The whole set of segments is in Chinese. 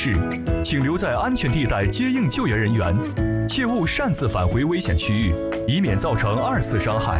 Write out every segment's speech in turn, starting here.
示，请留在安全地带接应救援人员，切勿擅自返回危险区域，以免造成二次伤害。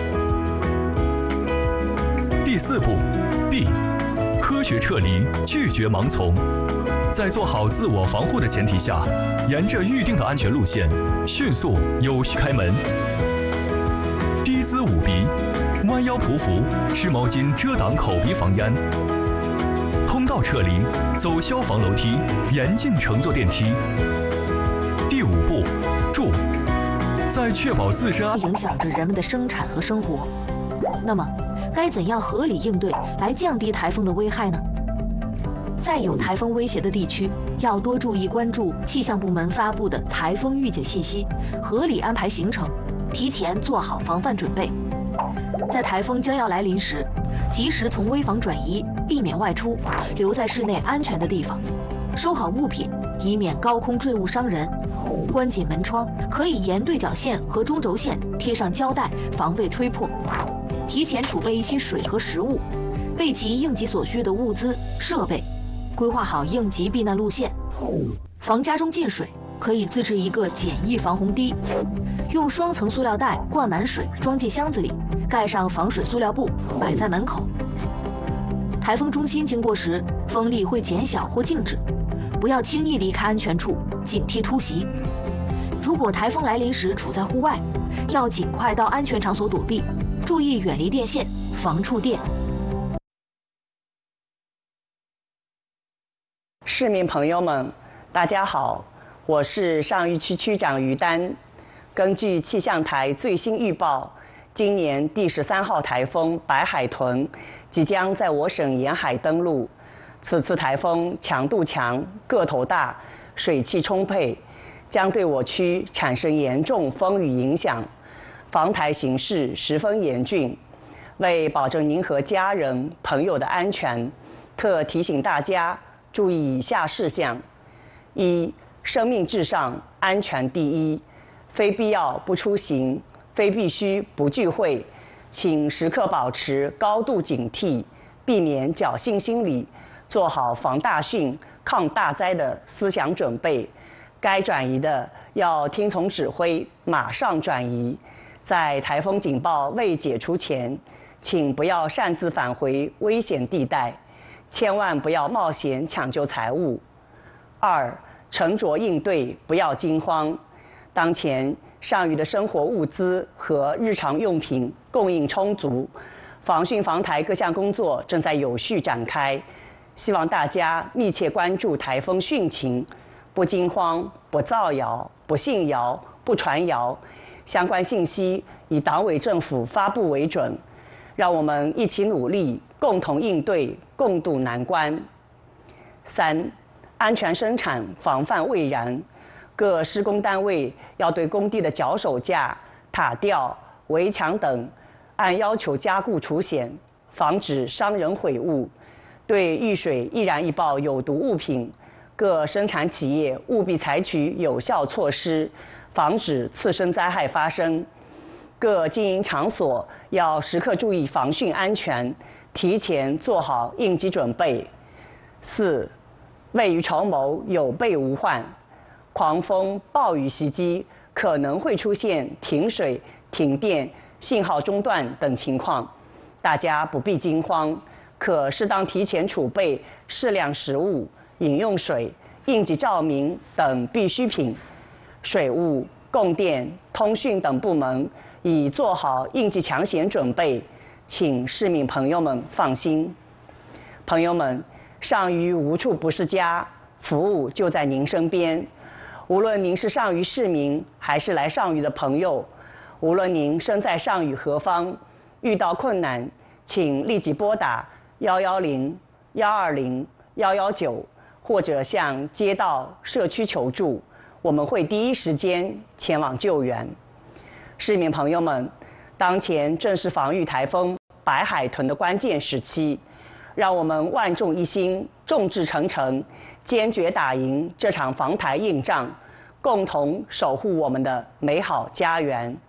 第4步 B， 科学撤离，拒绝盲从。在做好自我防护的前提下，沿着预定的安全路线，迅速有序开门。低姿捂鼻，弯腰匍匐，湿毛巾遮挡口鼻防烟。通道撤离，走消防楼梯，严禁乘坐电梯。第5步，住。在确保自身影响着人们的生产和生活。那么，该怎样合理应对来降低台风的危害呢？在有台风威胁的地区，要多注意关注气象部门发布的台风预警信息，合理安排行程，提前做好防范准备。在台风将要来临时，及时从危房转移，避免外出，留在室内安全的地方，收好物品，以免高空坠物伤人。关紧门窗，可以沿对角线和中轴线贴上胶带，防备吹破。提前储备一些水和食物，备齐应急所需的物资设备。规划好应急避难路线，防家中进水，可以自制一个简易防洪堤，用双层塑料袋灌满水，装进箱子里，盖上防水塑料布，摆在门口。台风中心经过时，风力会减小或静止，不要轻易离开安全处，警惕突袭。如果台风来临时处在户外，要尽快到安全场所躲避，注意远离电线，防触电。 市民朋友们，大家好，我是上虞区区长于丹。根据气象台最新预报，今年第13号台风白海豚即将在我省沿海登陆。此次台风强度强，个头大，水汽充沛，将对我区产生严重风雨影响，防台形势十分严峻。为保证您和家人、朋友的安全，特提醒大家注意以下事项：一、生命至上，安全第一，非必要不出行，非必须不聚会，请时刻保持高度警惕，避免侥幸心理，做好防大汛、抗大灾的思想准备。该转移的要听从指挥，马上转移。在台风警报未解除前，请不要擅自返回危险地带。千万不要冒险抢救财物。2、沉着应对，不要惊慌。当前上虞的生活物资和日常用品供应充足，防汛防台各项工作正在有序展开。希望大家密切关注台风汛情，不惊慌，不造谣，不信谣，不传谣。相关信息以党委政府发布为准。让我们一起努力，共同应对，共度难关。3、安全生产，防范未然。各施工单位要对工地的脚手架、塔吊、围墙等按要求加固除险，防止伤人毁物。对遇水易燃易爆有毒物品，各生产企业务必采取有效措施，防止次生灾害发生。各经营场所要时刻注意防汛安全，提前做好应急准备。4、未雨绸缪，有备无患。狂风暴雨袭击可能会出现停水、停电、信号中断等情况，大家不必惊慌，可适当提前储备适量食物、饮用水、应急照明等必需品。水务、供电、通讯等部门已做好应急抢险准备，请市民朋友们放心。朋友们，上虞无处不是家，服务就在您身边。无论您是上虞市民，还是来上虞的朋友，无论您身在上虞何方，遇到困难，请立即拨打110、120、119，或者向街道、社区求助，我们会第一时间前往救援。市民朋友们，当前正是防御台风白海豚的关键时期，让我们万众一心，众志成城，坚决打赢这场防台硬仗，共同守护我们的美好家园。